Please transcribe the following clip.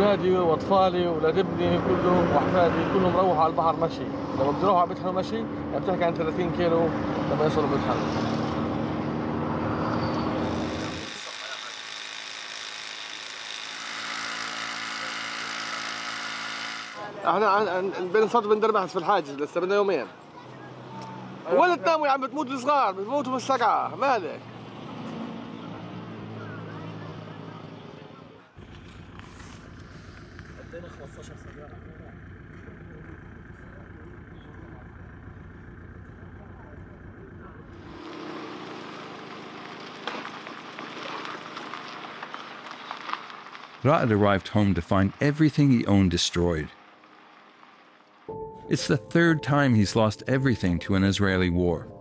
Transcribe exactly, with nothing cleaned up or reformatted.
أولادي وأطفالي وأولاد ابني كلهم وأحفادي كلهم روحوا على البحر مشي. لما بده يروحوا على بيت حلو مشي يعني بتحكي عن ثلاثين كيلو لما يوصلوا بيت حلو. احنا بنصد بندربحس في الحاجز لسه بدنا يومين. ولا تناموا يا عم بتموت الصغار بتموتوا من السقعة مالك. قدينا خمسطعش سيارة. Ra'ad arrived home to find everything he owned destroyed. It's the third time he's lost everything to an Israeli war.